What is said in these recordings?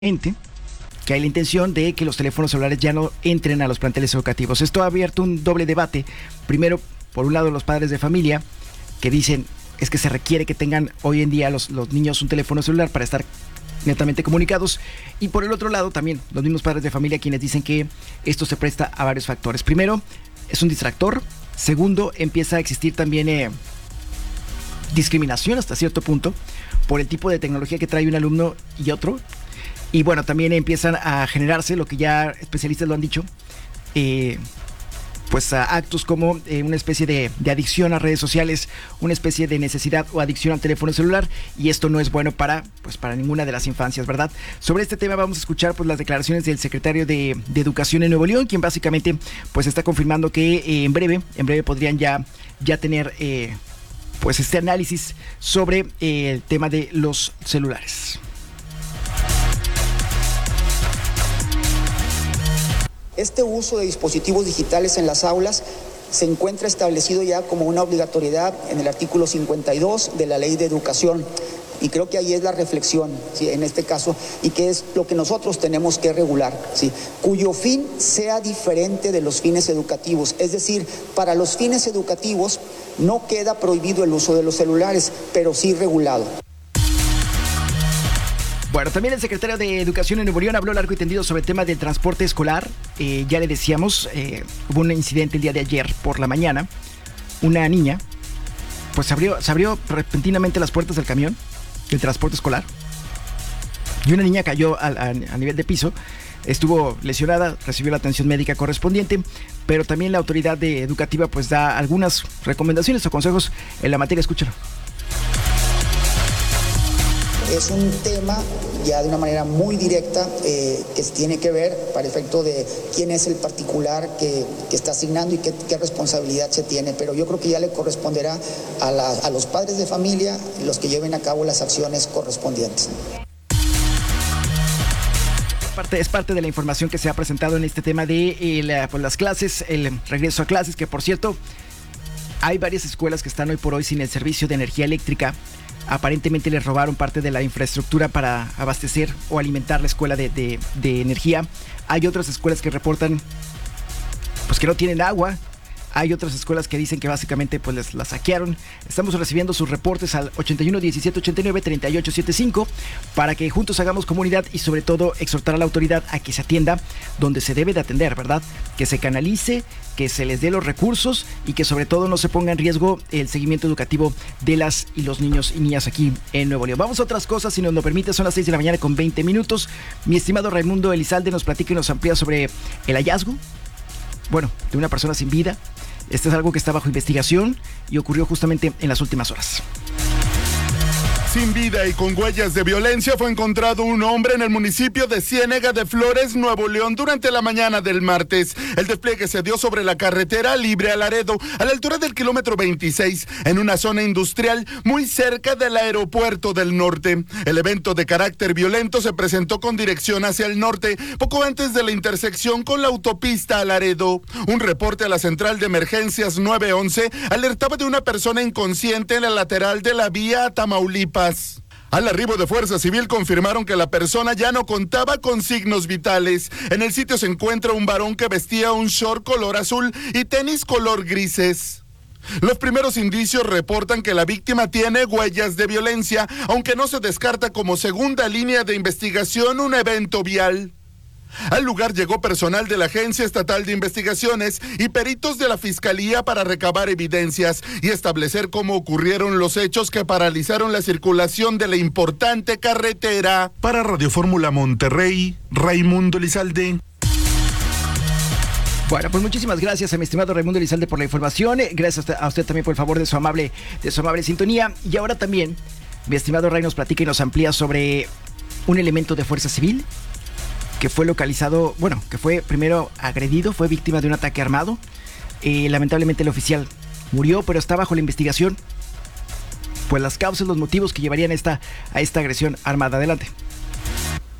que hay la intención de que los teléfonos celulares ya no entren a los planteles educativos. Esto ha abierto un doble debate. Primero, por un lado, los padres de familia que dicen es que se requiere que tengan hoy en día los niños un teléfono celular para estar netamente comunicados, y por el otro lado también los mismos padres de familia quienes dicen que esto se presta a varios factores. Primero, es un distractor. Segundo, empieza a existir también discriminación hasta cierto punto por el tipo de tecnología que trae un alumno y otro. Y bueno, también empiezan a generarse lo que ya especialistas lo han dicho, pues actos como una especie de adicción a redes sociales, una especie de necesidad o adicción al teléfono celular, y esto no es bueno para ninguna de las infancias, ¿verdad? Sobre este tema vamos a escuchar pues las declaraciones del secretario de Educación en Nuevo León, quien básicamente pues está confirmando que en breve podrían ya tener pues este análisis sobre el tema de los celulares. Este uso de dispositivos digitales en las aulas se encuentra establecido ya como una obligatoriedad en el artículo 52 de la Ley de Educación. Y creo que ahí es la reflexión, ¿sí?, en este caso, y que es lo que nosotros tenemos que regular, ¿sí?, cuyo fin sea diferente de los fines educativos. Es decir, para los fines educativos no queda prohibido el uso de los celulares, pero sí regulado. Bueno, también el secretario de Educación en Nuevo León habló largo y tendido sobre el tema del transporte escolar. Ya le decíamos, hubo un incidente el día de ayer por la mañana. Una niña, pues se abrió repentinamente las puertas del camión, del transporte escolar. Y una niña cayó a nivel de piso. Estuvo lesionada, recibió la atención médica correspondiente, pero también la autoridad educativa pues da algunas recomendaciones o consejos en la materia. Escúchalo. Es un tema ya de una manera muy directa que se tiene que ver para efecto de quién es el particular que está asignando y qué responsabilidad se tiene, pero yo creo que ya le corresponderá a los padres de familia los que lleven a cabo las acciones correspondientes. Es parte de la información que se ha presentado en este tema de pues las clases, el regreso a clases, que por cierto, hay varias escuelas que están hoy por hoy sin el servicio de energía eléctrica. Aparentemente les robaron parte de la infraestructura para abastecer o alimentar la escuela de energía. Hay otras escuelas que reportan pues que no tienen agua. Hay otras escuelas que dicen que básicamente pues les la saquearon. Estamos recibiendo sus reportes al 81 17 89 38 75 para que juntos hagamos comunidad y sobre todo exhortar a la autoridad a que se atienda donde se debe de atender, ¿verdad? Que se canalice, que se les dé los recursos y que sobre todo no se ponga en riesgo el seguimiento educativo de las y los niños y niñas aquí en Nuevo León. Vamos a otras cosas, si nos lo permite, son las 6 de la mañana con 20 minutos. Mi estimado Raimundo Elizalde nos platica y nos amplía sobre el hallazgo, bueno, de una persona sin vida. Este es algo que está bajo investigación y ocurrió justamente en las últimas horas. Sin vida y con huellas de violencia fue encontrado un hombre en el municipio de Ciénega de Flores, Nuevo León, durante la mañana del martes. El despliegue se dio sobre la carretera Libre a Laredo, a la altura del kilómetro 26, en una zona industrial muy cerca del aeropuerto del norte. El evento de carácter violento se presentó con dirección hacia el norte, poco antes de la intersección con la autopista a Laredo. Un reporte a la central de emergencias 911 alertaba de una persona inconsciente en la lateral de la vía a Tamaulipas. Al arribo de Fuerza Civil confirmaron que la persona ya no contaba con signos vitales. En el sitio se encuentra un varón que vestía un short color azul y tenis color grises. Los primeros indicios reportan que la víctima tiene huellas de violencia, aunque no se descarta como segunda línea de investigación un evento vial. Al lugar llegó personal de la Agencia Estatal de Investigaciones y peritos de la Fiscalía para recabar evidencias y establecer cómo ocurrieron los hechos que paralizaron la circulación de la importante carretera. Para Radio Fórmula Monterrey, Raimundo Elizalde. Bueno, pues muchísimas gracias a mi estimado Raimundo Elizalde por la información. Gracias a usted también por el favor de su amable sintonía. Y ahora también, mi estimado Ray nos platica y nos amplía sobre un elemento de Fuerza Civil que fue localizado, bueno, que fue primero agredido, fue víctima de un ataque armado. Lamentablemente el oficial murió, pero está bajo la investigación, pues las causas, los motivos que llevarían a esta agresión armada. Adelante.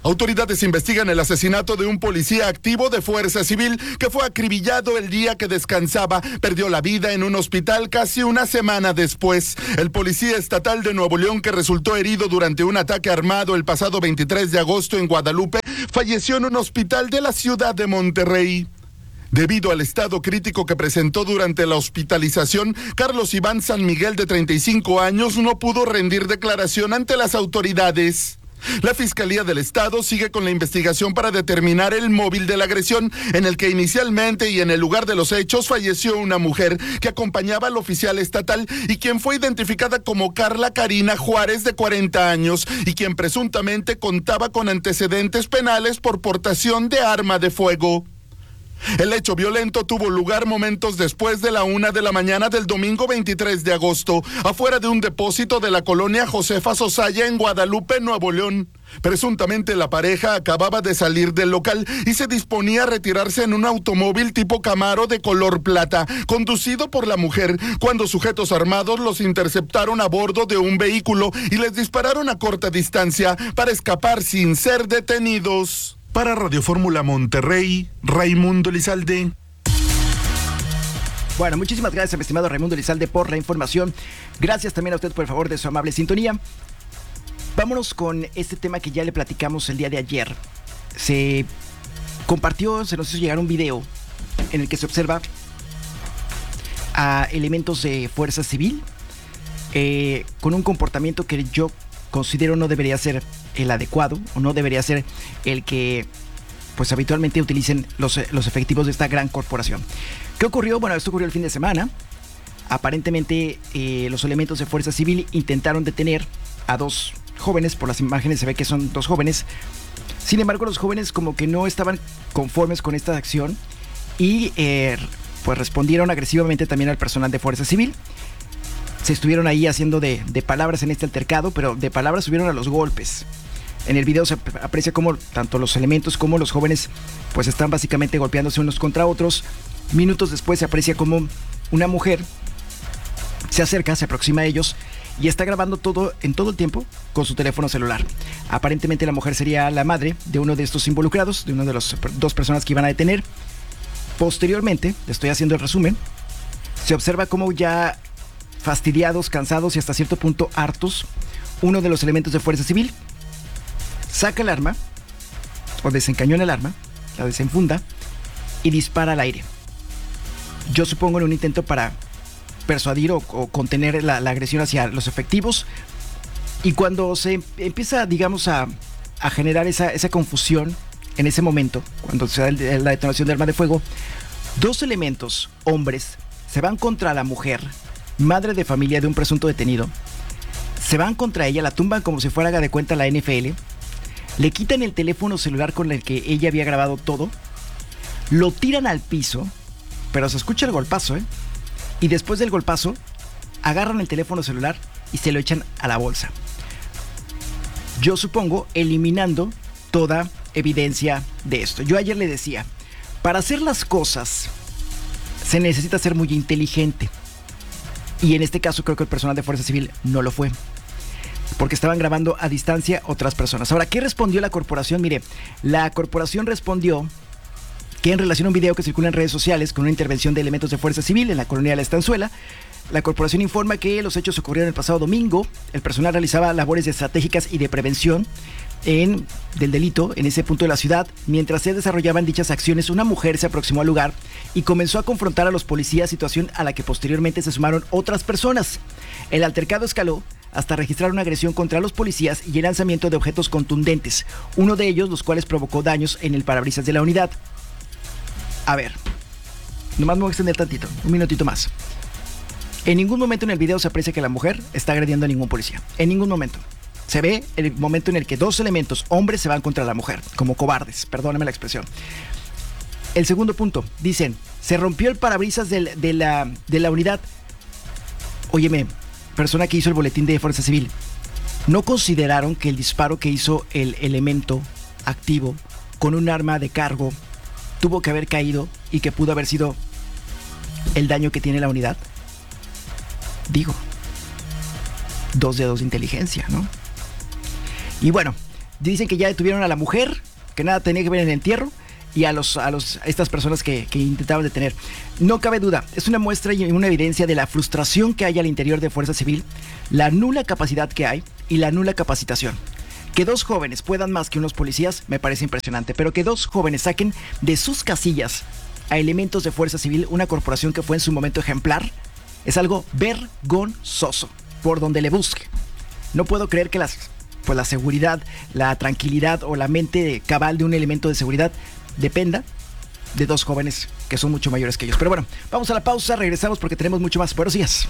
Autoridades investigan el asesinato de un policía activo de Fuerza Civil que fue acribillado el día que descansaba. Perdió la vida en un hospital casi una semana después. El policía estatal de Nuevo León, que resultó herido durante un ataque armado el pasado 23 de agosto en Guadalupe, falleció en un hospital de la ciudad de Monterrey. Debido al estado crítico que presentó durante la hospitalización, Carlos Iván San Miguel, de 35 años, no pudo rendir declaración ante las autoridades. La Fiscalía del Estado sigue con la investigación para determinar el móvil de la agresión, en el que inicialmente y en el lugar de los hechos falleció una mujer que acompañaba al oficial estatal y quien fue identificada como Carla Karina Juárez, de 40 años, y quien presuntamente contaba con antecedentes penales por portación de arma de fuego. El hecho violento tuvo lugar momentos después de la 1 de la mañana del domingo 23 de agosto, afuera de un depósito de la colonia Josefa Sosaya en Guadalupe, Nuevo León. Presuntamente la pareja acababa de salir del local y se disponía a retirarse en un automóvil tipo Camaro de color plata, conducido por la mujer, cuando sujetos armados los interceptaron a bordo de un vehículo y les dispararon a corta distancia para escapar sin ser detenidos. Para Radio Fórmula Monterrey, Raimundo Elizalde. Bueno, muchísimas gracias, mi estimado Raimundo Elizalde, por la información. Gracias también a usted por el favor de su amable sintonía. Vámonos con este tema que ya le platicamos el día de ayer. Se nos hizo llegar un video en el que se observa a elementos de Fuerza Civil con un comportamiento que yo considero no debería ser el adecuado, o no debería ser el que pues habitualmente utilicen los efectivos de esta gran corporación. ¿Qué ocurrió? Bueno, esto ocurrió el fin de semana. Aparentemente los elementos de Fuerza Civil intentaron detener a dos jóvenes. Por las imágenes se ve que son dos jóvenes. Sin embargo, los jóvenes como que no estaban conformes con esta acción y pues respondieron agresivamente también al personal de Fuerza Civil. Se estuvieron ahí haciendo de palabras en este altercado, pero de palabras subieron a los golpes. En el video se aprecia cómo tanto los elementos como los jóvenes pues están básicamente golpeándose unos contra otros. Minutos después se aprecia cómo una mujer se acerca, se aproxima a ellos y está grabando todo en todo el tiempo con su teléfono celular. Aparentemente la mujer sería la madre de uno de estos involucrados, de una de las dos personas que iban a detener. Posteriormente, le estoy haciendo el resumen, se observa cómo ya fastidiados, cansados y hasta cierto punto hartos, uno de los elementos de Fuerza Civil saca el arma o desencañona el arma, la desenfunda y dispara al aire. Yo supongo en un intento para persuadir o contener la agresión hacia los efectivos. Y cuando se empieza, digamos, a generar esa confusión en ese momento, cuando se da la detonación de arma de fuego, dos elementos, hombres, se van contra la mujer, madre de familia de un presunto detenido. Se van contra ella, la tumban como si fuera, haga de cuenta, la NFL. Le quitan el teléfono celular con el que ella había grabado todo. Lo tiran al piso, pero se escucha el golpazo, ¿eh? Y después del golpazo, agarran el teléfono celular y se lo echan a la bolsa. Yo supongo, eliminando toda evidencia de esto. Yo ayer le decía, para hacer las cosas se necesita ser muy inteligente. Y en este caso creo que el personal de Fuerza Civil no lo fue, porque estaban grabando a distancia otras personas. Ahora, ¿qué respondió la corporación? Mire, la corporación respondió que en relación a un video que circula en redes sociales con una intervención de elementos de Fuerza Civil en la colonia de La Estanzuela, la corporación informa que los hechos ocurrieron el pasado domingo. El personal realizaba labores estratégicas y de prevención del delito en ese punto de la ciudad. Mientras se desarrollaban dichas acciones, una mujer se aproximó al lugar y comenzó a confrontar a los policías, situación a la que posteriormente se sumaron otras personas. El altercado escaló hasta registrar una agresión contra los policías y el lanzamiento de objetos contundentes, uno de ellos los cuales provocó daños en el parabrisas de la unidad. A ver, nomás me voy a extender tantito, un minutito más. En ningún momento en el video se aprecia que la mujer está agrediendo a ningún policía, en ningún momento. Se ve el momento en el que dos elementos, hombres, se van contra la mujer, como cobardes, perdóname la expresión. El segundo punto, dicen, se rompió el parabrisas de la unidad. Óyeme, persona que hizo el boletín de Fuerza Civil, ¿no consideraron que el disparo que hizo el elemento activo con un arma de cargo tuvo que haber caído y que pudo haber sido el daño que tiene la unidad? Digo, 2 dedos de inteligencia, ¿no? Y bueno, Dicen que ya detuvieron a la mujer, que nada tenía que ver en el entierro, y a estas personas que intentaban detener. No cabe duda, es una muestra y una evidencia de la frustración que hay al interior de Fuerza Civil, la nula capacidad que hay y la nula capacitación. Que 2 jóvenes puedan más que unos policías me parece impresionante, pero que 2 jóvenes saquen de sus casillas a elementos de Fuerza Civil, una corporación que fue en su momento ejemplar, es algo vergonzoso, por donde le busque. No puedo creer que la seguridad, la tranquilidad o la mente cabal de un elemento de seguridad dependa de 2 jóvenes que son mucho mayores que ellos. Pero bueno, vamos a la pausa, regresamos porque tenemos mucho más. Buenos días.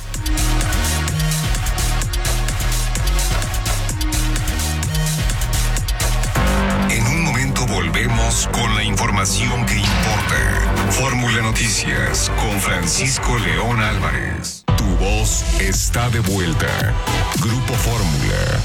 En un momento volvemos con la información que importa. Fórmula Noticias con Francisco León Álvarez. Tu voz está de vuelta. Grupo Fórmula.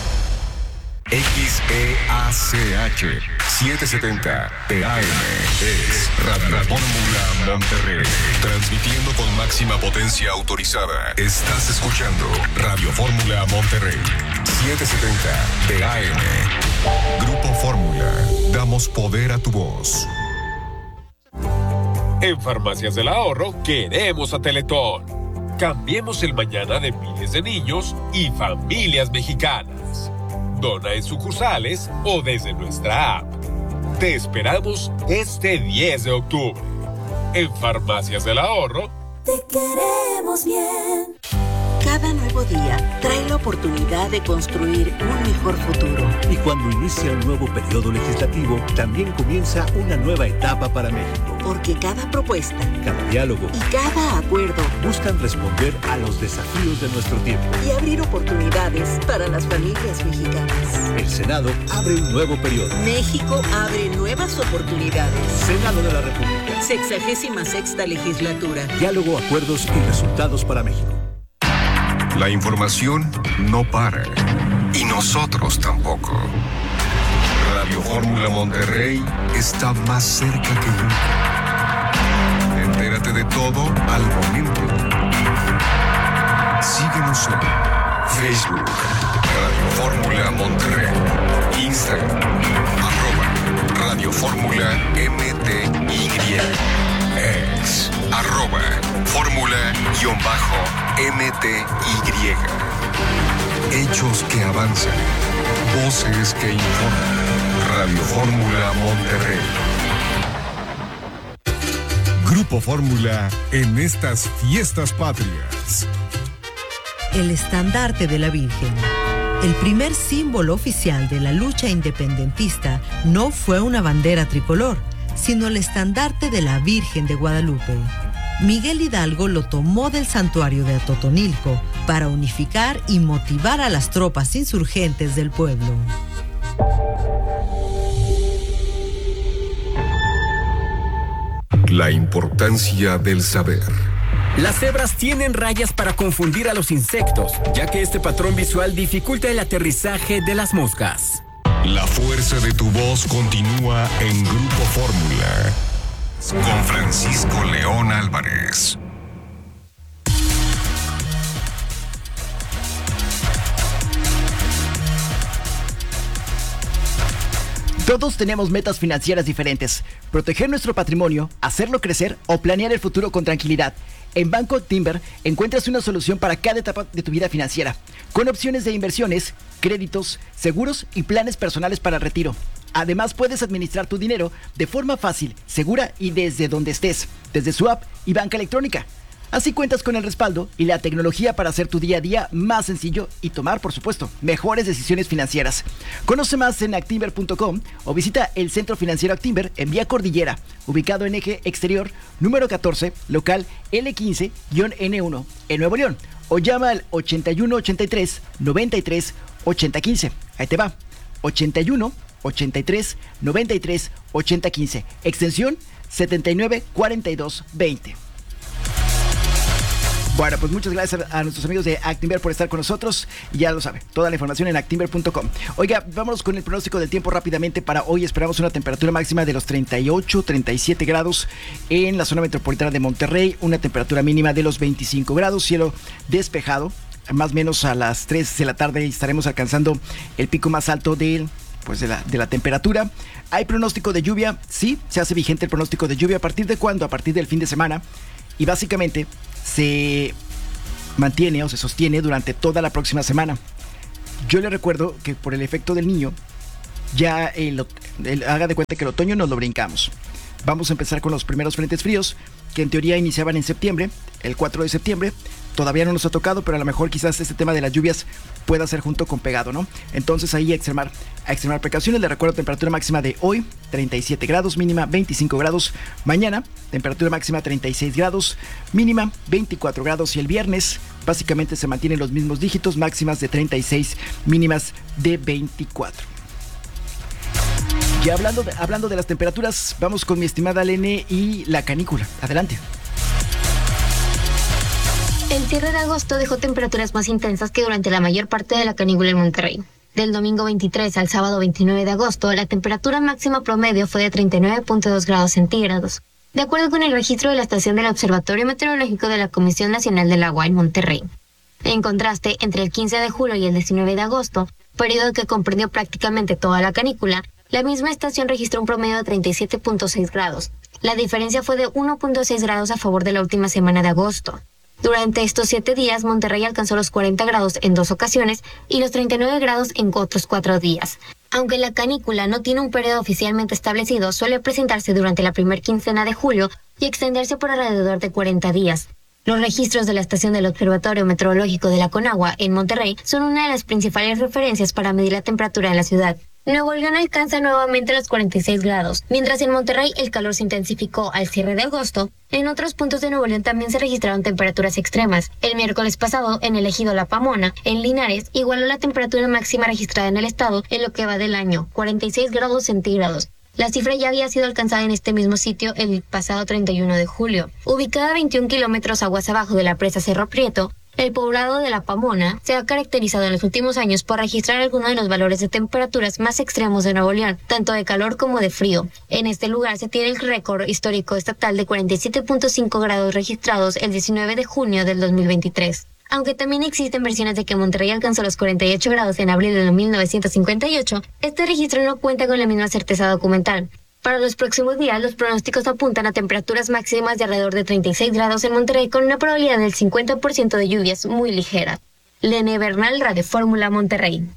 XEACH 770 PM es Radio Fórmula Monterrey, transmitiendo con máxima potencia autorizada. Estás escuchando Radio Fórmula Monterrey 770 AM. Grupo Fórmula, damos poder a tu voz. En Farmacias del Ahorro queremos a Teletón. Cambiemos el mañana de miles de niños y familias mexicanas. Dona en sucursales o desde nuestra app. Te esperamos este 10 de octubre. En Farmacias del Ahorro. Te queremos bien. Cada nuevo día trae la oportunidad de construir un mejor futuro. Y cuando inicia un nuevo periodo legislativo, también comienza una nueva etapa para México. Porque cada propuesta, cada diálogo y cada acuerdo buscan responder a los desafíos de nuestro tiempo y abrir oportunidades para las familias mexicanas. El Senado abre un nuevo periodo. México abre nuevas oportunidades. Senado de la República. 66ª legislatura. Diálogo, acuerdos y resultados para México. La información no para. Y nosotros tampoco. Radio Fórmula Monterrey está más cerca que nunca. Entérate de todo al momento. Síguenos en Facebook, Radio Fórmula Monterrey, Instagram, @Radio Fórmula MTY, ex, @Fórmula_MTY. Hechos que avanzan, voces que informan. Radio Fórmula Monterrey. Grupo Fórmula en estas fiestas patrias. El estandarte de la Virgen. El primer símbolo oficial de la lucha independentista no fue una bandera tricolor, sino el estandarte de la Virgen de Guadalupe. Miguel Hidalgo lo tomó del santuario de Atotonilco para unificar y motivar a las tropas insurgentes del pueblo. La importancia del saber. Las cebras tienen rayas para confundir a los insectos, ya que este patrón visual dificulta el aterrizaje de las moscas. La fuerza de tu voz continúa en Grupo Fórmula. Con Francisco León Álvarez. Todos tenemos metas financieras diferentes. Proteger nuestro patrimonio, hacerlo crecer o planear el futuro con tranquilidad. En Banco Actinver encuentras una solución para cada etapa de tu vida financiera, con opciones de inversiones, créditos, seguros y planes personales para el retiro. Además, puedes administrar tu dinero de forma fácil, segura y desde donde estés, desde su app y banca electrónica. Así cuentas con el respaldo y la tecnología para hacer tu día a día más sencillo y tomar, por supuesto, mejores decisiones financieras. Conoce más en actinver.com o visita el Centro Financiero Actinver en Vía Cordillera, ubicado en Eje Exterior, número 14, local L15-N1, en Nuevo León, o llama al 8183 93 8015. Ahí te va, 81 83 93 8015, extensión 794220. Bueno, pues muchas gracias a nuestros amigos de Actinver por estar con nosotros. Y ya lo sabe, toda la información en actinver.com. Oiga, vámonos con el pronóstico del tiempo rápidamente. Para hoy esperamos una temperatura máxima de los 38, 37 grados en la zona metropolitana de Monterrey. Una temperatura mínima de los 25 grados, cielo despejado. Más o menos a las 3 de la tarde estaremos alcanzando el pico más alto del de la temperatura. ¿Hay pronóstico de lluvia? Sí, se hace vigente el pronóstico de lluvia. ¿A partir de cuándo? A partir del fin de semana. Y básicamente se mantiene o se sostiene durante toda la próxima semana. Yo le recuerdo que por el efecto del niño, ya haga de cuenta que el otoño nos lo brincamos. Vamos a empezar con los primeros frentes fríos, que en teoría iniciaban en septiembre, el 4 de septiembre. Todavía no nos ha tocado, pero a lo mejor quizás este tema de las lluvias pueda ser junto con pegado, ¿no? Entonces ahí a extremar precauciones. Le recuerdo temperatura máxima de hoy, 37 grados, mínima 25 grados. Mañana, temperatura máxima 36 grados, mínima 24 grados. Y el viernes, básicamente se mantienen los mismos dígitos, máximas de 36, mínimas de 24. Y hablando de las temperaturas, vamos con mi estimada Lene y la canícula. Adelante. El cierre de agosto dejó temperaturas más intensas que durante la mayor parte de la canícula en Monterrey. Del domingo 23 al sábado 29 de agosto, la temperatura máxima promedio fue de 39.2 grados centígrados, de acuerdo con el registro de la estación del Observatorio Meteorológico de la Comisión Nacional del Agua en Monterrey. En contraste, entre el 15 de julio y el 19 de agosto, periodo que comprendió prácticamente toda la canícula, la misma estación registró un promedio de 37.6 grados. La diferencia fue de 1.6 grados a favor de la última semana de agosto. Durante estos 7 días, Monterrey alcanzó los 40 grados en 2 ocasiones y los 39 grados en otros 4 días. Aunque la canícula no tiene un periodo oficialmente establecido, suele presentarse durante la primer quincena de julio y extenderse por alrededor de 40 días. Los registros de la estación del Observatorio Meteorológico de la Conagua en Monterrey son una de las principales referencias para medir la temperatura en la ciudad. Nuevo León alcanza nuevamente los 46 grados, mientras en Monterrey el calor se intensificó al cierre de agosto. En otros puntos de Nuevo León también se registraron temperaturas extremas. El miércoles pasado, en el ejido La Pomona, en Linares, igualó la temperatura máxima registrada en el estado en lo que va del año, 46 grados centígrados. La cifra ya había sido alcanzada en este mismo sitio el pasado 31 de julio. Ubicada a 21 kilómetros aguas abajo de la presa Cerro Prieto, el poblado de La Pomona se ha caracterizado en los últimos años por registrar algunos de los valores de temperaturas más extremos de Nuevo León, tanto de calor como de frío. En este lugar se tiene el récord histórico estatal de 47.5 grados registrados el 19 de junio del 2023. Aunque también existen versiones de que Monterrey alcanzó los 48 grados en abril de 1958, este registro no cuenta con la misma certeza documental. Para los próximos días, los pronósticos apuntan a temperaturas máximas de alrededor de 36 grados en Monterrey con una probabilidad del 50% de lluvias muy ligera. Lene Bernal, Radio Fórmula, Monterrey.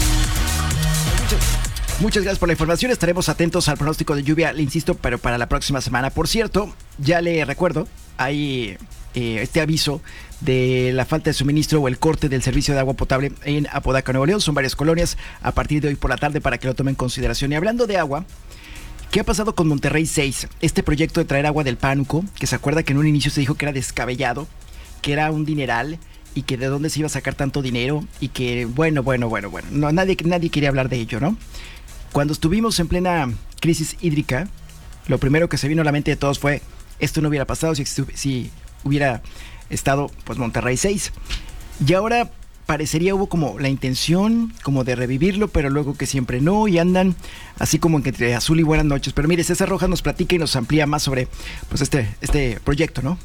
Muchas gracias por la información. Estaremos atentos al pronóstico de lluvia, le insisto, pero para la próxima semana. Por cierto, ya le recuerdo, hay este aviso de la falta de suministro o el corte del servicio de agua potable en Apodaca, Nuevo León. Son varias colonias a partir de hoy por la tarde para que lo tomen en consideración. Y hablando de agua, ¿qué ha pasado con Monterrey 6? Este proyecto de traer agua del Pánuco, que se acuerda que en un inicio se dijo que era descabellado, que era un dineral y que de dónde se iba a sacar tanto dinero y que bueno. No, nadie quería hablar de ello, ¿no? Cuando estuvimos en plena crisis hídrica, lo primero que se vino a la mente de todos fue, esto no hubiera pasado si hubiera estado pues Monterrey 6. Y ahora parecería hubo como la intención como de revivirlo, pero luego que siempre no, y andan así como que entre azul y buenas noches. Pero mire, César Rojas nos platica y nos amplía más sobre pues este proyecto, ¿no?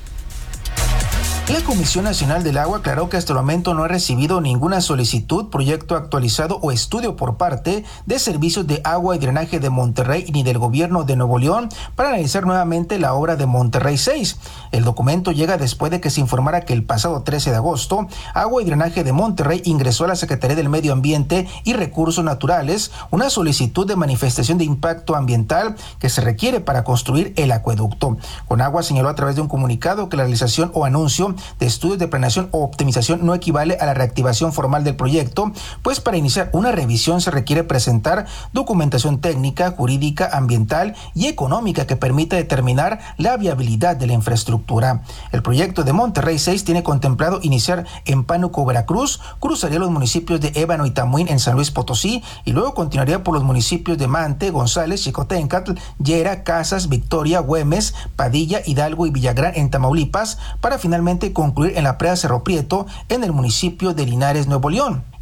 La Comisión Nacional del Agua aclaró que hasta el momento no ha recibido ninguna solicitud, proyecto actualizado o estudio por parte de Servicios de Agua y Drenaje de Monterrey ni del Gobierno de Nuevo León para analizar nuevamente la obra de Monterrey 6. El documento llega después de que se informara que el pasado 13 de agosto, Agua y Drenaje de Monterrey ingresó a la Secretaría del Medio Ambiente y Recursos Naturales una solicitud de manifestación de impacto ambiental que se requiere para construir el acueducto. Conagua señaló a través de un comunicado que la realización o anuncio de estudios de planeación o optimización no equivale a la reactivación formal del proyecto, pues para iniciar una revisión se requiere presentar documentación técnica, jurídica, ambiental y económica que permita determinar la viabilidad de la infraestructura. El proyecto de Monterrey 6 tiene contemplado iniciar en Pánuco, Veracruz, cruzaría los municipios de Ébano y Tamuín en San Luis Potosí y luego continuaría por los municipios de Mante, González, Xicoténcatl, Llera, Casas, Victoria, Güemes, Padilla, Hidalgo y Villagrán en Tamaulipas para finalmente concluir en la presa Cerro Prieto en el municipio de Linares, Nuevo León.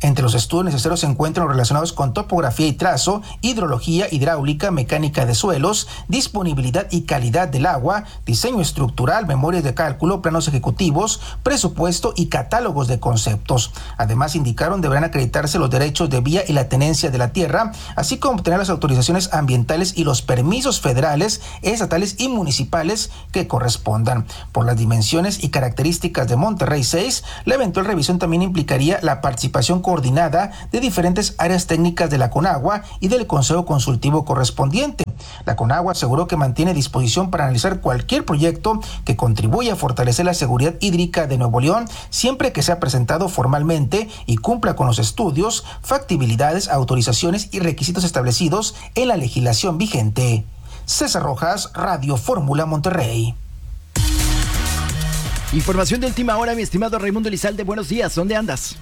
Entre los estudios necesarios se encuentran los relacionados con topografía y trazo, hidrología, hidráulica, mecánica de suelos, disponibilidad y calidad del agua, diseño estructural, memorias de cálculo, planos ejecutivos, presupuesto y catálogos de conceptos. Además, indicaron deberán acreditarse los derechos de vía y la tenencia de la tierra, así como obtener las autorizaciones ambientales y los permisos federales, estatales y municipales que correspondan. Por las dimensiones y características de Monterrey 6, la eventual revisión también implicaría la participación coordinada de diferentes áreas técnicas de la CONAGUA y del Consejo Consultivo correspondiente. La CONAGUA aseguró que mantiene disposición para analizar cualquier proyecto que contribuya a fortalecer la seguridad hídrica de Nuevo León, siempre que sea presentado formalmente y cumpla con los estudios, factibilidades, autorizaciones y requisitos establecidos en la legislación vigente. César Rojas, Radio Fórmula Monterrey. Información de última hora, mi estimado Raimundo Elizalde, buenos días, ¿dónde andas?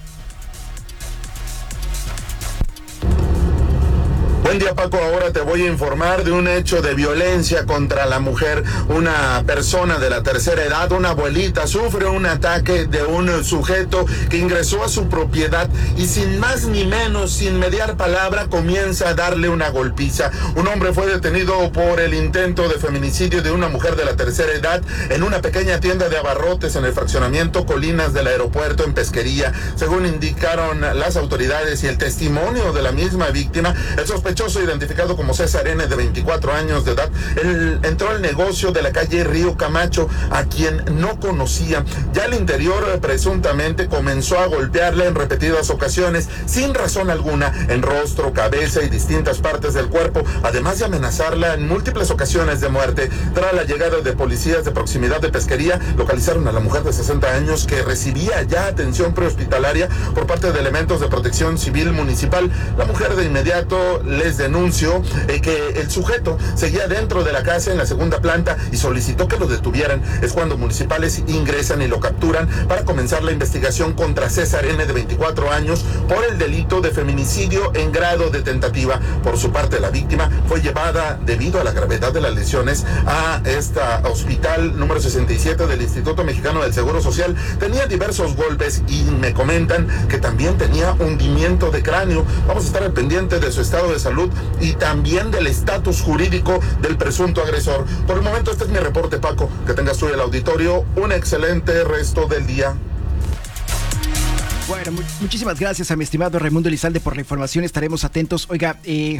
Buen día, Paco. Ahora te voy a informar de un hecho de violencia contra la mujer. Una persona de la tercera edad, una abuelita, sufre un ataque de un sujeto que ingresó a su propiedad y sin más ni menos, sin mediar palabra, comienza a darle una golpiza. Un hombre fue detenido por el intento de feminicidio de una mujer de la tercera edad en una pequeña tienda de abarrotes en el fraccionamiento Colinas del aeropuerto en Pesquería. Según indicaron las autoridades y el testimonio de la misma víctima, el sospechoso, identificado como César N., de 24 años de edad, él entró al negocio de la calle Río Camacho, a quien no conocía. Ya al interior, presuntamente, comenzó a golpearla en repetidas ocasiones, sin razón alguna, en rostro, cabeza y distintas partes del cuerpo, además de amenazarla en múltiples ocasiones de muerte. Tras la llegada de policías de proximidad de Pesquería, localizaron a la mujer de 60 años que recibía ya atención prehospitalaria por parte de elementos de protección civil municipal. La mujer de inmediato les denunció que el sujeto seguía dentro de la casa en la segunda planta y solicitó que lo detuvieran. Es cuando municipales ingresan y lo capturan para comenzar la investigación contra César N., de 24 años, por el delito de feminicidio en grado de tentativa. Por su parte, la víctima fue llevada, debido a la gravedad de las lesiones, a esta hospital número 67 del Instituto Mexicano del Seguro Social. Tenía diversos golpes y me comentan que también tenía hundimiento de cráneo. Vamos a estar al pendiente de su estado de salud y también del estatus jurídico del presunto agresor. Por el momento, este es mi reporte, Paco. Que tengas tú y el auditorio un excelente resto del día. Bueno, muchísimas gracias a mi estimado Raimundo Elizalde por la información. Estaremos atentos. Oiga,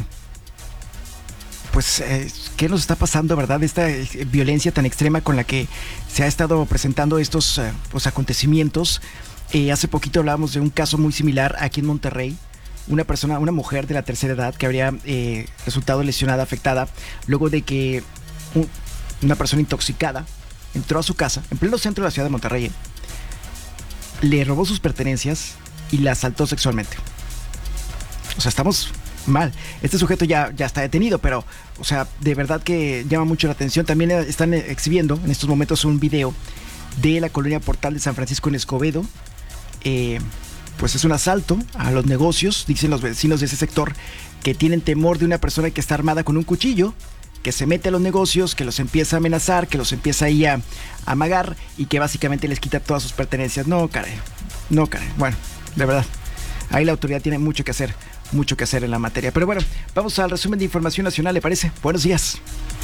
¿qué nos está pasando, verdad? Esta violencia tan extrema con la que se ha estado presentando estos acontecimientos. Hace poquito hablábamos de un caso muy similar aquí en Monterrey. Una mujer de la tercera edad que habría resultado lesionada, afectada, luego de que una persona intoxicada entró a su casa, en pleno centro de la ciudad de Monterrey, le robó sus pertenencias y la asaltó sexualmente. O sea, estamos mal. Este sujeto ya está detenido, pero, o sea, de verdad que llama mucho la atención. También están exhibiendo en estos momentos un video de la colonia Portal de San Francisco en Escobedo. Pues es un asalto a los negocios, dicen los vecinos de ese sector, que tienen temor de una persona que está armada con un cuchillo, que se mete a los negocios, que los empieza a amenazar, que los empieza ahí a amagar y que básicamente les quita todas sus pertenencias. No, caray. Bueno, de verdad, ahí la autoridad tiene mucho que hacer en la materia. Pero bueno, vamos al resumen de información nacional, ¿le parece? Buenos días.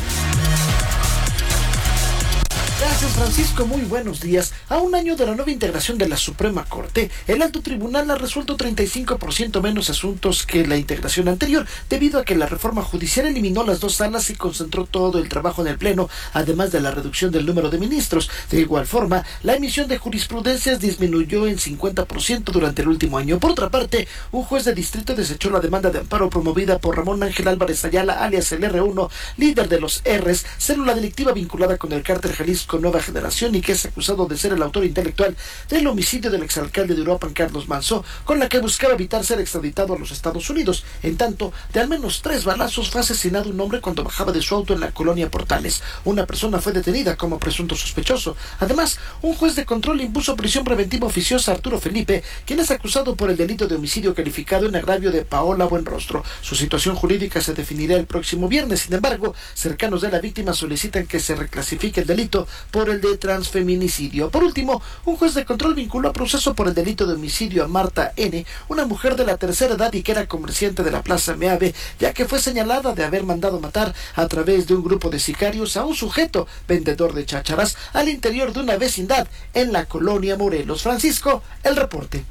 Gracias, Francisco, muy buenos días. A un año de la nueva integración de la Suprema Corte, el Alto Tribunal ha resuelto 35% menos asuntos que la integración anterior, debido a que la reforma judicial eliminó las dos salas y concentró todo el trabajo en el Pleno, además de la reducción del número de ministros. De igual forma, la emisión de jurisprudencias disminuyó en 50% durante el último año. Por otra parte, un juez de distrito desechó la demanda de amparo promovida por Ramón Ángel Álvarez Ayala, alias el R1, líder de los R's, célula delictiva vinculada con el cártel Jalisco Nueva Generación, y que es acusado de ser el autor intelectual del homicidio del exalcalde de Uruapan, Carlos Manso, con la que buscaba evitar ser extraditado a los Estados Unidos. En tanto, de al menos 3 balazos fue asesinado un hombre cuando bajaba de su auto en la colonia Portales. Una persona fue detenida como presunto sospechoso. Además, un juez de control impuso prisión preventiva oficiosa a Arturo Felipe, quien es acusado por el delito de homicidio calificado en agravio de Paola Buenrostro. Su situación jurídica se definirá el próximo viernes. Sin embargo, cercanos de la víctima solicitan que se reclasifique el delito por por el de transfeminicidio. Por último, un juez de control vinculó a proceso por el delito de homicidio a Marta N., una mujer de la tercera edad y que era comerciante de la Plaza Meave, ya que fue señalada de haber mandado matar a través de un grupo de sicarios a un sujeto vendedor de chácharas al interior de una vecindad en la colonia Morelos. Francisco, el reporte.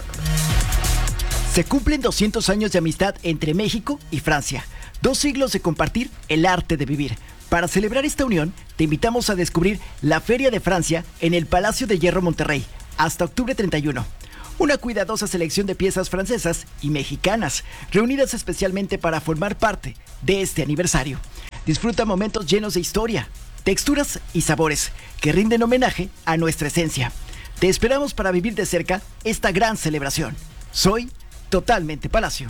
Se cumplen 200 años de amistad entre México y Francia, 2 siglos de compartir el arte de vivir. Para celebrar esta unión, te invitamos a descubrir la Feria de Francia en el Palacio de Hierro Monterrey, hasta octubre 31. Una cuidadosa selección de piezas francesas y mexicanas, reunidas especialmente para formar parte de este aniversario. Disfruta momentos llenos de historia, texturas y sabores que rinden homenaje a nuestra esencia. Te esperamos para vivir de cerca esta gran celebración. Soy Totalmente Palacio.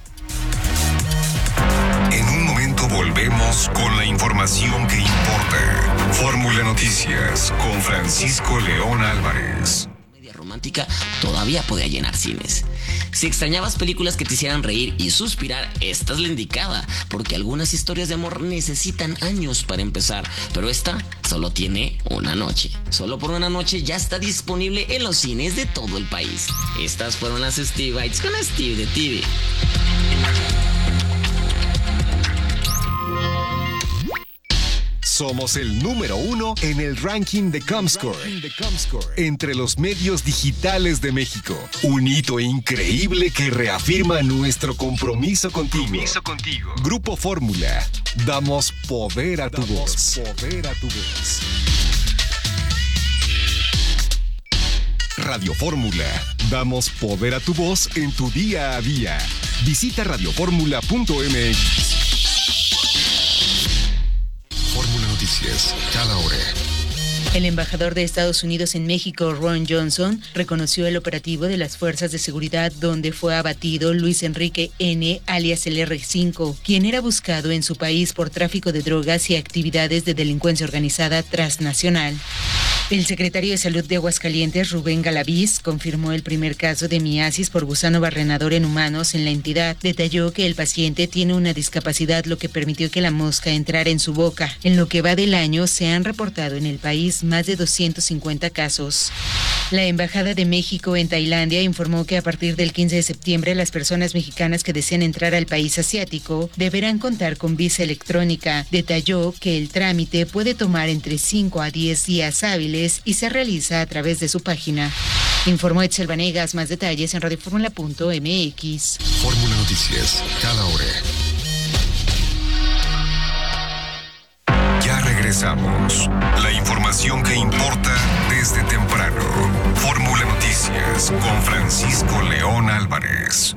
En un momento volvemos con la información que importa. Fórmula Noticias con Francisco León Álvarez. Romántica todavía podía llenar cines. Si extrañabas películas que te hicieran reír y suspirar, esta es la indicada, porque algunas historias de amor necesitan años para empezar, pero esta solo tiene una noche. Solo por una noche ya está disponible en los cines de todo el país. Estas fueron las Steve Bites con Steve de TV. Somos el número 1 en el ranking de Comscore entre los medios digitales de México. Un hito increíble que reafirma nuestro compromiso contigo. Grupo Fórmula. Damos poder a tu voz. Radio Fórmula. Damos poder a tu voz en tu día a día. Visita radioformula.mx. Noticias, cada hora. El embajador de Estados Unidos en México, Ron Johnson, reconoció el operativo de las fuerzas de seguridad donde fue abatido Luis Enrique N., alias el R5, quien era buscado en su país por tráfico de drogas y actividades de delincuencia organizada transnacional. El secretario de Salud de Aguascalientes, Rubén Galaviz, confirmó el primer caso de miasis por gusano barrenador en humanos en la entidad. Detalló que el paciente tiene una discapacidad, lo que permitió que la mosca entrara en su boca. En lo que va del año, se han reportado en el país más de 250 casos. La Embajada de México en Tailandia informó que a partir del 15 de septiembre, las personas mexicanas que deseen entrar al país asiático deberán contar con visa electrónica. Detalló que el trámite puede tomar entre 5 a 10 días hábiles y se realiza a través de su página. Informó Etzel Vanegas. Más detalles en radioformula.mx. Fórmula Noticias, cada hora. Ya regresamos. La información que importa desde temprano. Fórmula Noticias con Francisco León Álvarez.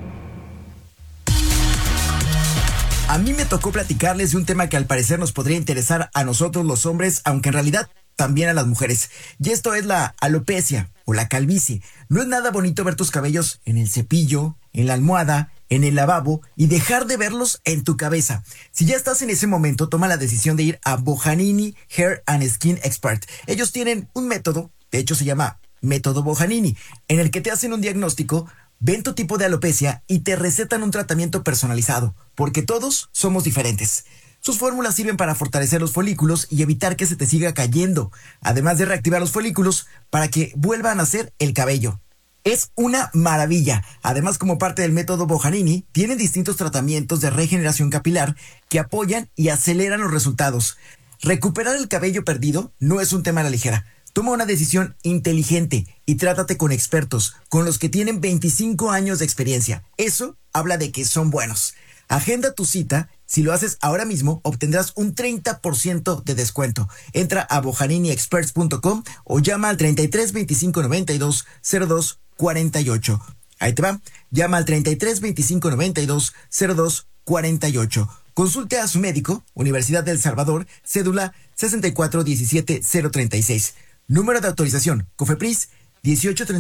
A mí me tocó platicarles de un tema que al parecer nos podría interesar a nosotros los hombres, aunque en realidad también a las mujeres. Y esto es la alopecia o la calvicie. No es nada bonito ver tus cabellos en el cepillo, en la almohada, en el lavabo y dejar de verlos en tu cabeza. Si ya estás en ese momento, toma la decisión de ir a Bojanini Hair and Skin Expert. Ellos tienen un método, de hecho se llama Método Bojanini, en el que te hacen un diagnóstico, ven tu tipo de alopecia y te recetan un tratamiento personalizado, porque todos somos diferentes. Sus fórmulas sirven para fortalecer los folículos y evitar que se te siga cayendo, además de reactivar los folículos para que vuelva a nacer el cabello. Es una maravilla. Además, como parte del método Bojanini, tienen distintos tratamientos de regeneración capilar que apoyan y aceleran los resultados. Recuperar el cabello perdido no es un tema a la ligera. Toma una decisión inteligente y trátate con expertos, con los que tienen 25 años de experiencia. Eso habla de que son buenos. Agenda tu cita. Si lo haces ahora mismo, obtendrás un 30% de descuento. Entra a bojaniniexperts.com o llama al 33 25 92 02 48. Ahí te va. Llama al 33 25 92 02 48. Consulte a su médico, Universidad del Salvador, cédula 6417036. Número de autorización, COFEPRIS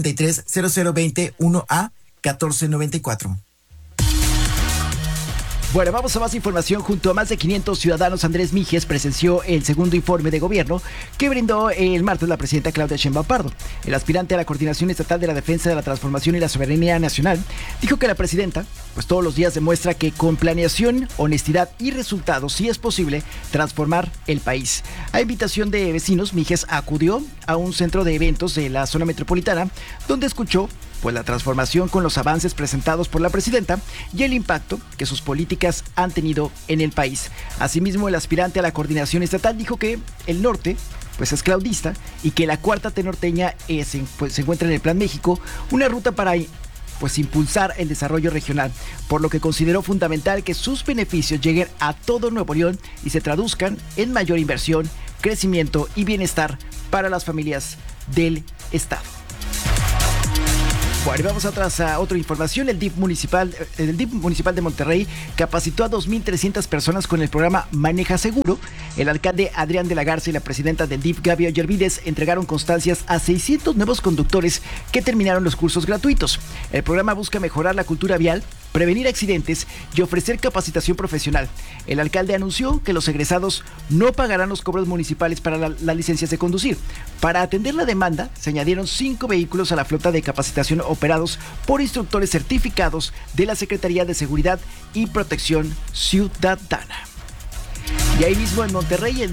1833 0020 1A 1494. Bueno, vamos a más información. Junto a más de 500 ciudadanos, Andrés Mijes presenció el segundo informe de gobierno que brindó el martes la presidenta Claudia Sheinbaum Pardo. El aspirante a la Coordinación Estatal de la Defensa de la Transformación y la Soberanía Nacional dijo que la presidenta, pues todos los días demuestra que con planeación, honestidad y resultados sí es posible transformar el país. A invitación de vecinos, Mijes acudió a un centro de eventos de la zona metropolitana donde escuchó pues la transformación con los avances presentados por la presidenta y el impacto que sus políticas han tenido en el país. Asimismo, el aspirante a la coordinación estatal dijo que el norte pues es claudista y que la cuarta T norteña se encuentra en el Plan México, una ruta para pues impulsar el desarrollo regional, por lo que consideró fundamental que sus beneficios lleguen a todo Nuevo León y se traduzcan en mayor inversión, crecimiento y bienestar para las familias del estado. Bueno, y vamos a otra información. El DIF municipal de Monterrey capacitó a 2,300 personas con el programa Maneja Seguro. El alcalde Adrián de la Garza y la presidenta del DIF, Gaby Ollervides, entregaron constancias a 600 nuevos conductores que terminaron los cursos gratuitos. El programa busca mejorar la cultura vial, prevenir accidentes y ofrecer capacitación profesional. El alcalde anunció que los egresados no pagarán los cobros municipales para las licencias de conducir. Para atender la demanda, se añadieron 5 vehículos a la flota de capacitación operados por instructores certificados de la Secretaría de Seguridad y Protección Ciudadana. Y ahí mismo en Monterrey,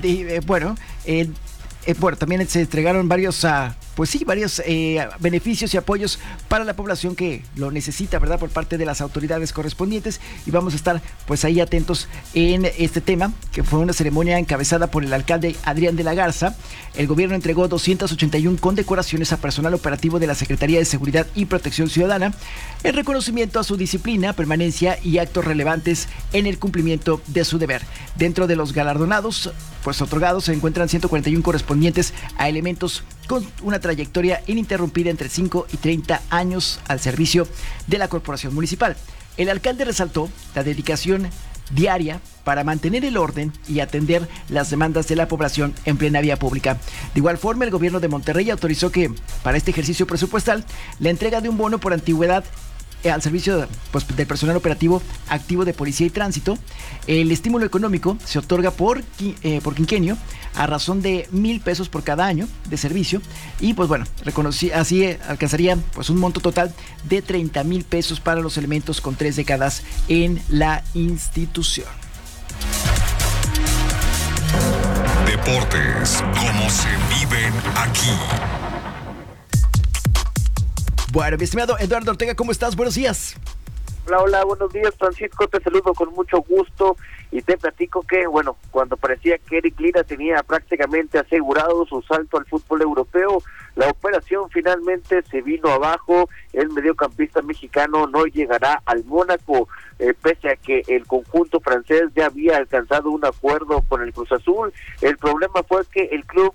también se entregaron varios beneficios y apoyos para la población que lo necesita, ¿verdad? Por parte de las autoridades correspondientes, y vamos a estar pues ahí atentos en este tema, que fue una ceremonia encabezada por el alcalde Adrián de la Garza. El gobierno entregó 281 condecoraciones a personal operativo de la Secretaría de Seguridad y Protección Ciudadana en reconocimiento a su disciplina, permanencia y actos relevantes en el cumplimiento de su deber. Dentro de los galardonados pues otorgados se encuentran 141 correspondientes a elementos con una trayectoria ininterrumpida entre 5 y 30 años al servicio de la corporación municipal. El alcalde resaltó la dedicación diaria para mantener el orden y atender las demandas de la población en plena vía pública. De igual forma, el gobierno de Monterrey autorizó que para este ejercicio presupuestal la entrega de un bono por antigüedad al servicio del personal operativo activo de policía y tránsito. El estímulo económico se otorga por quinquenio a razón de 1,000 pesos por cada año de servicio, y pues bueno, así alcanzaría pues un monto total de 30,000 pesos para los elementos con 3 décadas en la institución. Deportes, como se viven aquí. Bueno, mi estimado Eduardo Ortega, ¿cómo estás? Buenos días. Hola, buenos días, Francisco, te saludo con mucho gusto y te platico que, bueno, cuando parecía que Eric Lira tenía prácticamente asegurado su salto al fútbol europeo, la operación finalmente se vino abajo. El mediocampista mexicano no llegará al Mónaco, pese a que el conjunto francés ya había alcanzado un acuerdo con el Cruz Azul. El problema fue que el club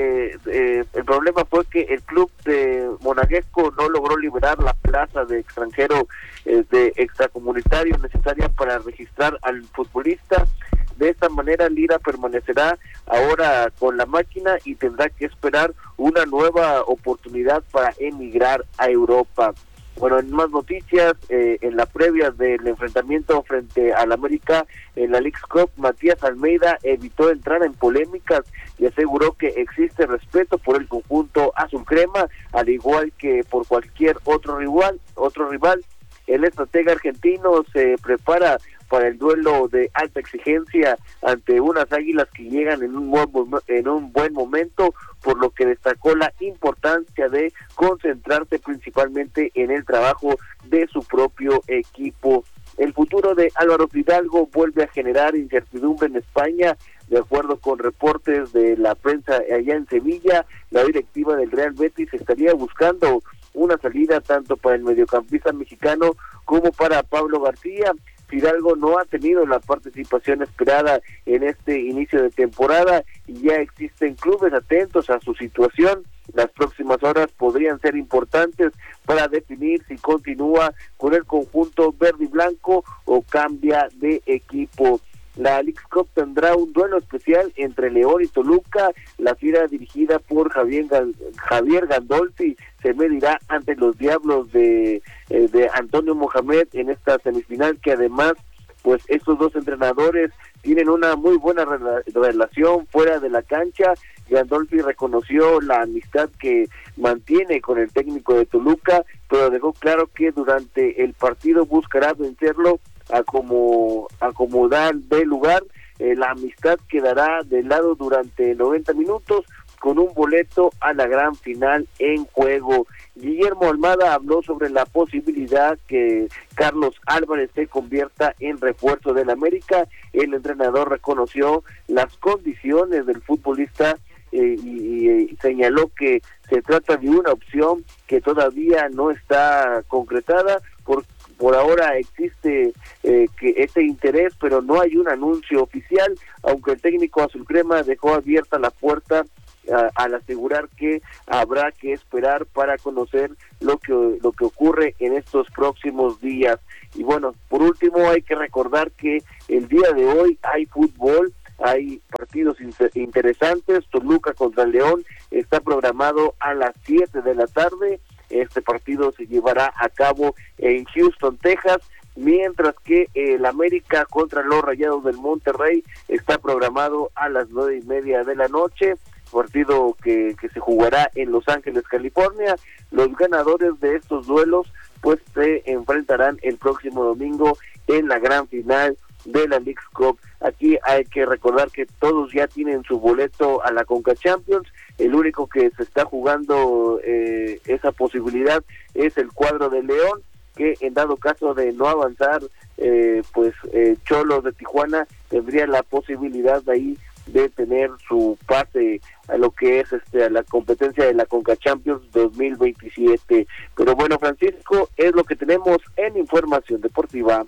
de monegasco no logró liberar la plaza de extranjero de extracomunitario necesaria para registrar al futbolista. De esta manera, Lira permanecerá ahora con la máquina y tendrá que esperar una nueva oportunidad para emigrar a Europa. Bueno, en más noticias, en la previa del enfrentamiento frente al América en la Leagues Cup, Matías Almeida evitó entrar en polémicas y aseguró que existe respeto por el conjunto azul crema, al igual que por cualquier otro rival. El estratega argentino se prepara para el duelo de alta exigencia ante unas Águilas que llegan en un buen momento, por lo que destacó la importancia de concentrarse principalmente en el trabajo de su propio equipo. El futuro de Álvaro Fidalgo vuelve a generar incertidumbre en España. De acuerdo con reportes de la prensa allá en Sevilla, la directiva del Real Betis estaría buscando una salida tanto para el mediocampista mexicano como para Pablo García. Fidalgo no ha tenido la participación esperada en este inicio de temporada y ya existen clubes atentos a su situación. Las próximas horas podrían ser importantes para definir si continúa con el conjunto verde y blanco o cambia de equipo. La Leagues Cup tendrá un duelo especial entre León y Toluca. La fiera dirigida por Javier Gandolfi se medirá ante los Diablos de Antonio Mohamed en esta semifinal, que además pues estos dos entrenadores tienen una muy buena relación fuera de la cancha. Gandolfi reconoció la amistad que mantiene con el técnico de Toluca, pero dejó claro que durante el partido buscará vencerlo a como da de lugar. La amistad quedará de lado durante 90 minutos con un boleto a la gran final en juego. Guillermo Almada habló sobre la posibilidad que Carlos Álvarez se convierta en refuerzo del América. El entrenador reconoció las condiciones del futbolista y señaló que se trata de una opción que todavía no está concretada. Por ahora existe que este interés, pero no hay un anuncio oficial, aunque el técnico azulcrema dejó abierta la puerta al asegurar que habrá que esperar para conocer lo que ocurre en estos próximos días. Y bueno, por último hay que recordar que el día de hoy hay fútbol, hay partidos interesantes. Toluca contra León está programado a las 7 de la tarde. Este partido se llevará a cabo en Houston, Texas, mientras que el América contra los Rayados del Monterrey está programado a las 9:30 de la noche, partido que se jugará en Los Ángeles, California. Los ganadores de estos duelos pues se enfrentarán el próximo domingo en la gran final de la Leagues Cup. Aquí hay que recordar que todos ya tienen su boleto a la Conca Champions. El único que se está jugando esa posibilidad es el cuadro de León, que en dado caso de no avanzar, Cholos de Tijuana tendría la posibilidad de ahí de tener su pase a lo que es a la competencia de la Conca Champions 2027. Pero bueno, Francisco, es lo que tenemos en Información Deportiva.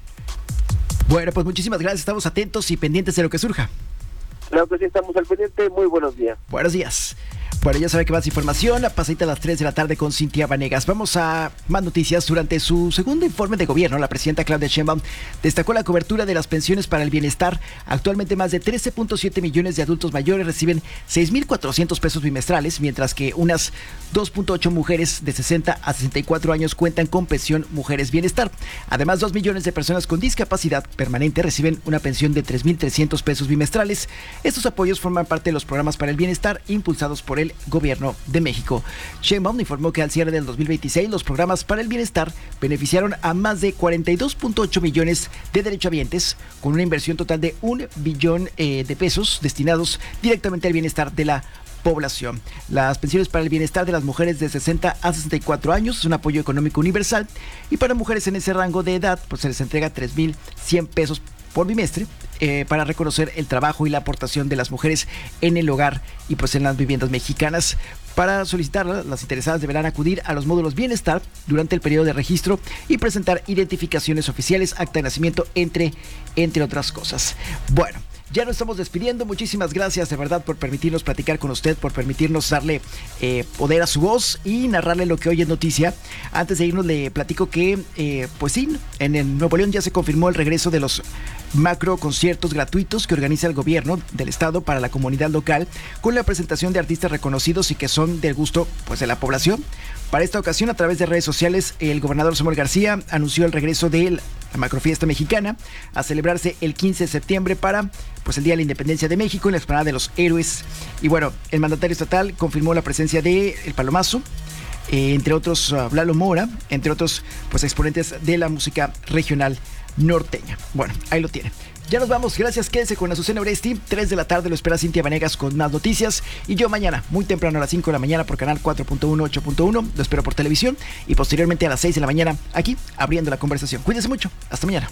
Bueno, pues muchísimas gracias, estamos atentos y pendientes de lo que surja. Claro que sí, estamos al pendiente. Muy buenos días. Buenos días. Bueno, ya sabe que más información, pasadita a las 3 de la tarde con Cintia Vanegas. Vamos a más noticias. Durante su segundo informe de gobierno, la presidenta Claudia Sheinbaum destacó la cobertura de las pensiones para el bienestar. Actualmente más de 13.7 millones de adultos mayores reciben 6,400 pesos bimestrales, mientras que unas 2.8 mujeres de 60 a 64 años cuentan con pensión Mujeres Bienestar. Además, 2 millones de personas con discapacidad permanente reciben una pensión de 3,300 pesos bimestrales. Estos apoyos forman parte de los programas para el bienestar impulsados por el Gobierno de México. Sheinbaum informó que al cierre del 2026 los programas para el bienestar beneficiaron a más de 42.8 millones de derechohabientes, con una inversión total de 1 billón de pesos destinados directamente al bienestar de la población. Las pensiones para el bienestar de las mujeres de 60 a 64 años es un apoyo económico universal, y para mujeres en ese rango de edad pues se les entrega 3,100 pesos por bimestre para reconocer el trabajo y la aportación de las mujeres en el hogar y pues en las viviendas mexicanas. Para solicitarla, las interesadas deberán acudir a los módulos Bienestar durante el periodo de registro y presentar identificaciones oficiales, acta de nacimiento, entre otras cosas. Bueno, ya nos estamos despidiendo. Muchísimas gracias de verdad por permitirnos platicar con usted, por permitirnos darle poder a su voz y narrarle lo que hoy es noticia. Antes de irnos le platico que, pues sí, en el Nuevo León ya se confirmó el regreso de los macro conciertos gratuitos que organiza el gobierno del estado para la comunidad local, con la presentación de artistas reconocidos y que son del gusto pues de la población. Para esta ocasión, a través de redes sociales, el gobernador Samuel García anunció el regreso de la macrofiesta mexicana a celebrarse el 15 de septiembre para pues el Día de la Independencia de México en la Explanada de los Héroes. Y bueno, el mandatario estatal confirmó la presencia de El Palomazo, entre otros Lalo Mora, entre otros pues exponentes de la música regional norteña. Bueno, ahí lo tiene. Ya nos vamos, gracias, quédense con Azucena Oresti. 3 de la tarde lo espera Cintia Vanegas con más noticias, y yo mañana, muy temprano a las 5 de la mañana por canal 4.1, 8.1, lo espero por televisión, y posteriormente a las 6 de la mañana aquí, abriendo la conversación. Cuídense mucho, hasta mañana.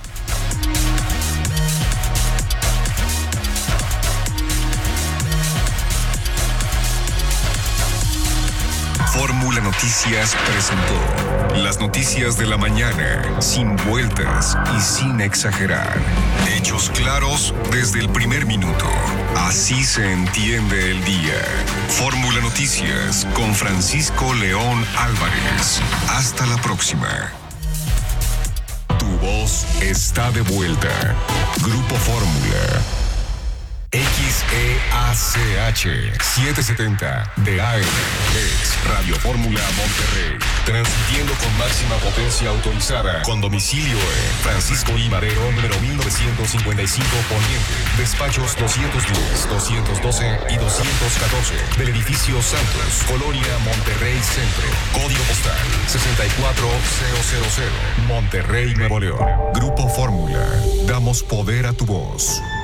Fórmula Noticias presentó las noticias de la mañana, sin vueltas y sin exagerar. Hechos claros desde el primer minuto. Así se entiende el día. Fórmula Noticias con Francisco León Álvarez. Hasta la próxima. Tu voz está de vuelta. Grupo Fórmula. XEACH 770 de AM es Radio Fórmula Monterrey, transmitiendo con máxima potencia autorizada, con domicilio en Francisco I. Madero, número 1955 Poniente, despachos 210, 212 y 214 del edificio Santos, Colonia Monterrey Centro, código postal 64000, Monterrey, Nuevo León. Grupo Fórmula, damos poder a tu voz.